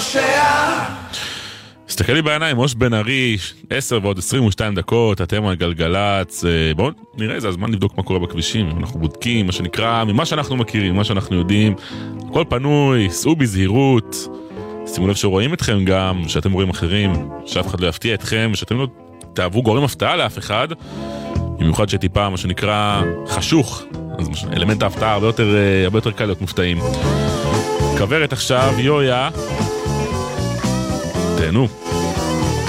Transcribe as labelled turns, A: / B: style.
A: תסתכל לי בעיניים, מוש בן ארי, 10 ועוד 22 דקות, אתם על גלגלץ, בואו נראה, זה הזמן לבדוק מה קורה בכבישים, אנחנו בודקים, מה שנקרא, ממה שאנחנו מכירים, מה שאנחנו יודעים, הכל פנוי, סעו בזהירות, שימו לב שרואים אתכם גם, שאתם רואים אחרים, שאף אחד לא יפתיע אתכם, ושאתם לא תאהבו גורם הפתעה לאף אחד, במיוחד שטיפה, מה שנקרא, חשוך, אז אלמנט ההפתעה הרבה יותר קל להיות מופתעים. כברת עכשיו, יויה, תהנו.